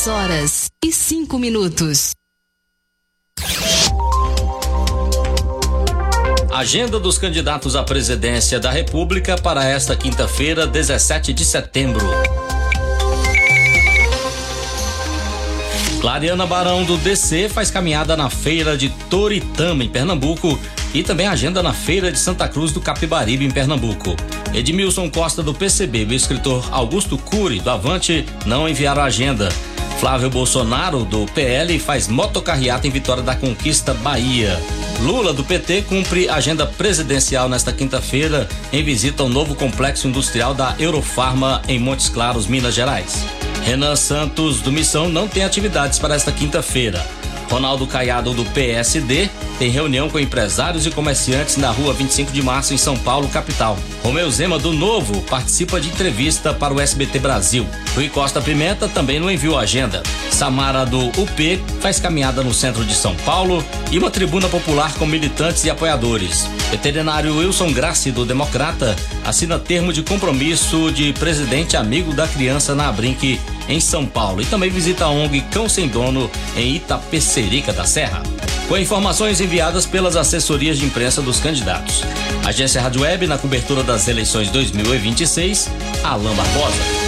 6h05. Agenda dos candidatos à presidência da República para esta quinta-feira, 17 de setembro. Clariana Barão do DC faz caminhada na feira de Toritama, em Pernambuco, e também agenda na feira de Santa Cruz do Capibaribe, em Pernambuco. Edmilson Costa do PCB e o escritor Augusto Cury do Avante não enviaram a agenda. Flávio Bolsonaro do PL faz motocarreata em Vitória da Conquista, Bahia. Lula do PT cumpre agenda presidencial nesta quinta-feira em visita ao novo complexo industrial da Eurofarma em Montes Claros, Minas Gerais. Renan Santos do Missão não tem atividades para esta quinta-feira. Ronaldo Caiado do PSD tem reunião com empresários e comerciantes na rua 25 de março em São Paulo, capital. Romeu Zema do Novo participa de entrevista para o SBT Brasil. Rui Costa Pimenta também não enviou agenda. Samara do UP faz caminhada no centro de São Paulo e uma tribuna popular com militantes e apoiadores. Veterinário Wilson Grassi do Democrata assina termo de compromisso de presidente amigo da criança na Abrinq, em São Paulo, e também visita a ONG Cão Sem Dono em Itapecerica da Serra. Com informações enviadas pelas assessorias de imprensa dos candidatos. Agência Rádio Web na cobertura das eleições 2026, Alain Barbosa.